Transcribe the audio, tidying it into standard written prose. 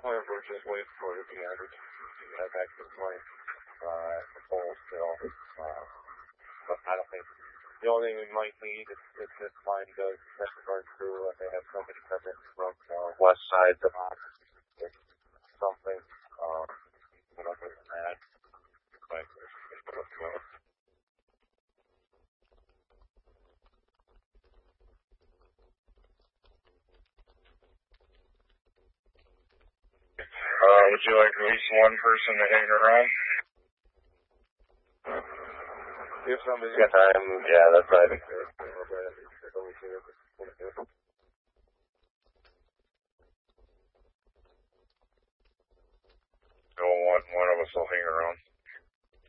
we're just waiting for it to be added. Get back to the point at the pole still. But I don't think the only thing we might need is if this line does set burn through and they have somebody come in from west side to something. But other than that, like would you like at least one person to hang around? If somebody's got time, yeah, that's right.